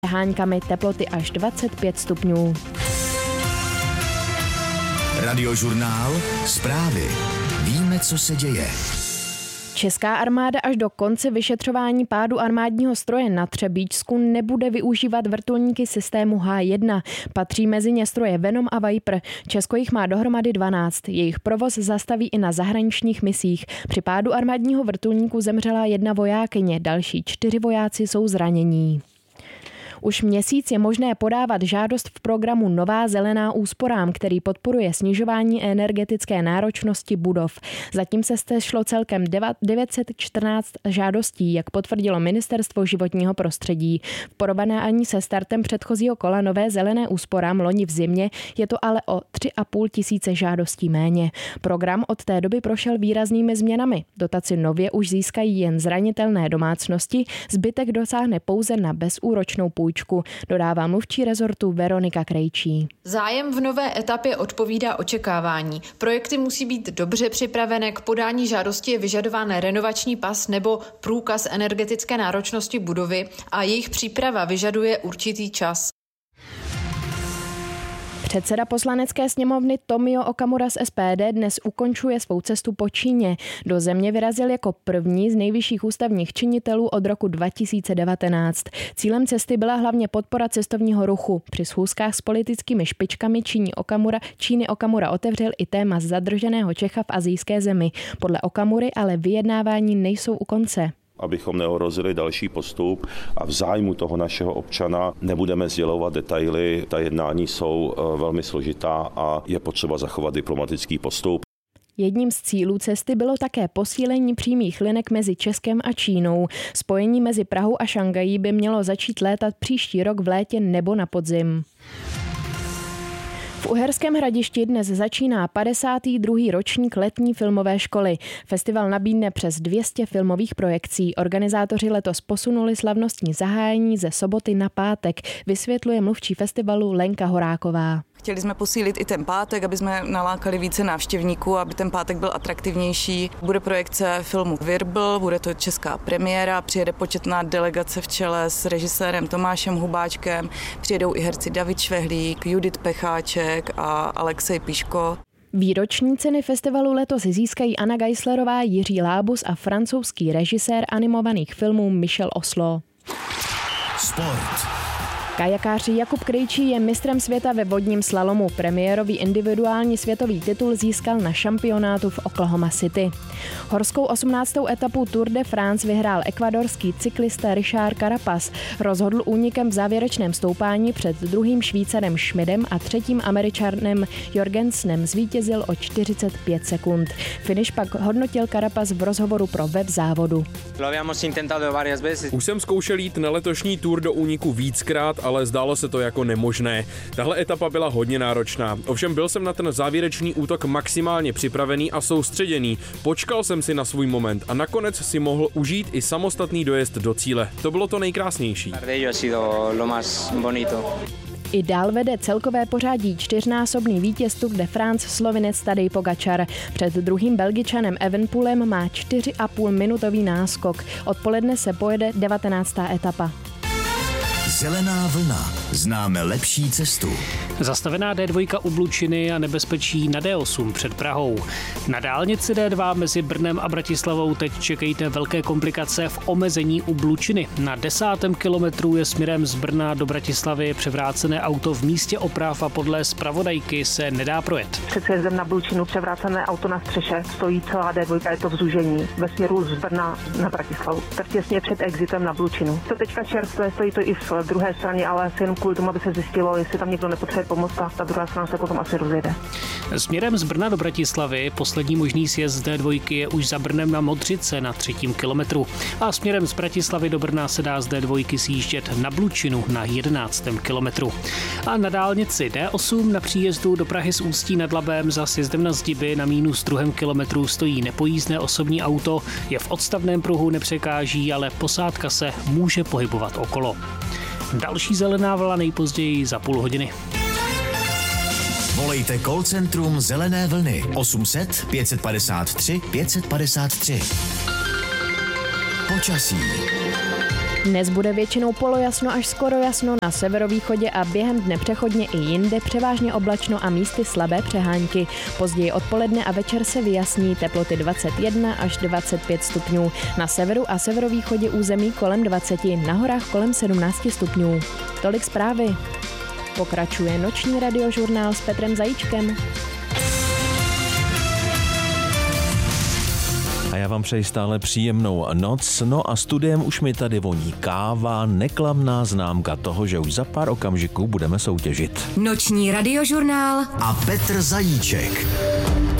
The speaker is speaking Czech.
Háňkami, teploty až 25 stupňů. Radiožurnál, zprávy. Víme, co se děje. Česká armáda až do konce vyšetřování pádu armádního stroje na Třebíčsku nebude využívat vrtulníky systému H1. Patří mezi ně stroje Venom a Viper. Česko jich má dohromady 12. Jejich provoz zastaví i na zahraničních misích. Při pádu armádního vrtulníku zemřela 1 vojákyně, další 4 vojáci jsou zranění. Už měsíc je možné podávat žádost v programu Nová zelená úsporám, který podporuje snižování energetické náročnosti budov. Zatím se sešlo celkem 914 žádostí, jak potvrdilo Ministerstvo životního prostředí. V porovnání se startem předchozího kola Nové zelené úsporám loni v zimě je to ale o 3,5 tisíce žádostí méně. Program od té doby prošel výraznými změnami. Dotaci nově už získají jen zranitelné domácnosti, zbytek dosáhne pouze na bezúročnou půjčku, dodává mluvčí rezortu Veronika Krejčí. Zájem v nové etapě odpovídá očekávání. Projekty musí být dobře připravené, k podání žádosti je vyžadován renovační pas nebo průkaz energetické náročnosti budovy a jejich příprava vyžaduje určitý čas. Předseda poslanecké sněmovny Tomio Okamura z SPD dnes ukončuje svou cestu po Číně. Do země vyrazil jako první z nejvyšších ústavních činitelů od roku 2019. Cílem cesty byla hlavně podpora cestovního ruchu. Při schůzkách s politickými špičkami Číny Okamura otevřel i téma zadrženého Čecha v asijské zemi. Podle Okamury ale vyjednávání nejsou u konce. Abychom neohrozili další postup a v zájmu toho našeho občana nebudeme sdělovat detaily. Ta jednání jsou velmi složitá a je potřeba zachovat diplomatický postup. Jedním z cílů cesty bylo také posílení přímých linek mezi Českem a Čínou. Spojení mezi Prahou a Šangají by mělo začít létat příští rok v létě nebo na podzim. V Uherském Hradišti dnes začíná 52. ročník letní filmové školy. Festival nabídne přes 200 filmových projekcí. Organizátoři letos posunuli slavnostní zahájení ze soboty na pátek, vysvětluje mluvčí festivalu Lenka Horáková. Chtěli jsme posílit i ten pátek, aby jsme nalákali více návštěvníků, aby ten pátek byl atraktivnější. Bude projekce filmu Virbl, bude to česká premiéra, přijede početná delegace v čele s režisérem Tomášem Hubáčkem, přijedou i herci David Švehlík, Judit Pecháček a Alexej Piško. Výroční ceny festivalu letos získají Anna Geislerová, Jiří Lábus a francouzský režisér animovaných filmů Michel Oslo. Sport. Kajakář Jakub Krejčí je mistrem světa ve vodním slalomu. Premiérový individuální světový titul získal na šampionátu v Oklahoma City. Horskou 18. etapu Tour de France vyhrál ekvadorský cyklista Richard Carapaz. Rozhodl únikem v závěrečném stoupání před druhým Švýcarem Schmidem a třetím Američanem Jorgensenem zvítězil o 45 sekund. Finish pak hodnotil Carapaz v rozhovoru pro web závodu. Už jsem zkoušel jít na letošní Tour do úniku víckrát, ale zdálo se to jako nemožné. Tahle etapa byla hodně náročná. Ovšem byl jsem na ten závěrečný útok maximálně připravený a soustředěný. Počkal jsem si na svůj moment a nakonec si mohl užít i samostatný dojezd do cíle. To bylo to nejkrásnější. I dál vede celkové pořadí 4násobný vítěz Tour de France Slovinec Tadej Pogačar. Před druhým Belgičanem Evenepoelem má 4,5 minutový náskok. Odpoledne se pojede 19. etapa. Zelená vlna. Známe lepší cestu. Zastavená D2 u Blučiny a nebezpečí na D8 před Prahou. Na dálnici D2 mezi Brnem a Bratislavou teď čekejte velké komplikace v omezení u Blučiny. Na 10. kilometru je směrem z Brna do Bratislavy převrácené auto v místě oprav a podle zpravodajky se nedá projet. Před sjezdem na Blučinu převrácené auto na střeše, stojí celá D2, je to v zúžení ve směru z Brna na Bratislavu. Tak těsně před exitem na Blučinu. To teďka čerstvé, stojí to i v druhé straně, ale asi jen kvůli tomu, aby se zjistilo, jestli tam někdo nepotřebuje pomoc, a ta druhá strana se potom asi rozjede. Směrem z Brna do Bratislavy poslední možný sjezd D2 je už za Brnem na Modřice na 3. kilometru a směrem z Bratislavy do Brna se dá z D2 sjíždět na Blučinu na 11. kilometru. A na dálnici D8 na příjezdu do Prahy z Ústí nad Labem za sjezdem na Zdiby na -2. kilometru stojí nepojízdné osobní auto, je v odstavném pruhu, nepřekáží, ale posádka se může pohybovat okolo. Další zelená vlna nejpozději za půl hodiny. Volejte call centrum Zelené vlny 800 553 553. Počasí. Dnes bude většinou polojasno až skoro jasno na severovýchodě a během dne přechodně i jinde převážně oblačno a místy slabé přehánky. Později odpoledne a večer se vyjasní, teploty 21 až 25 stupňů. Na severu a severovýchodě území kolem 20, na horách kolem 17 stupňů. Tolik zprávy. Pokračuje noční radiožurnál s Petrem Zajíčkem. A já vám přeji stále příjemnou noc, no a studiem už mi tady voní káva, neklamná známka toho, že už za pár okamžiků budeme soutěžit. Noční radiožurnál a Petr Zajíček.